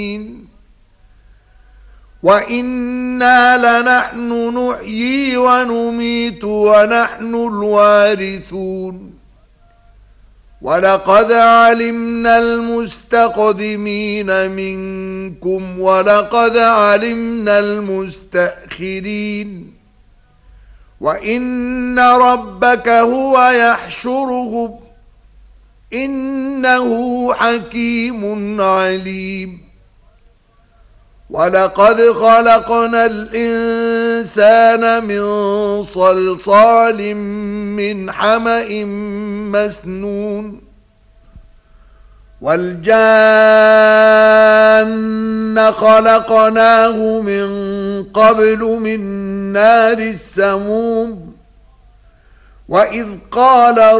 وإنا لنحن نحيي ونميت ونحن الوارثون ولقد علمنا المستقدمين منكم ولقد علمنا المستأخرين وإن ربك هو يحشرهم إنه حكيم عليم ولقد خلقنا الإنسان من صلصال من حمأ مسنون والجان خلقناه من قبل من نار السموم وإذ قال